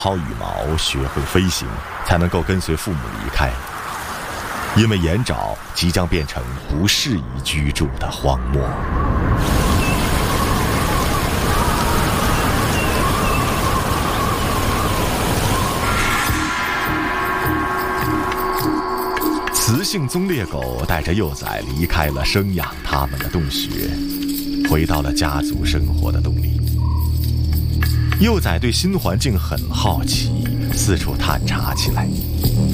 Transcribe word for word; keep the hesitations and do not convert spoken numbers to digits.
薅羽毛，学会飞行，才能够跟随父母离开。因为岩沼即将变成不适宜居住的荒漠。雌性棕猎狗带着幼崽离开了生养它们的洞穴，回到了家族生活的洞里。幼崽对新环境很好奇，四处探查起来。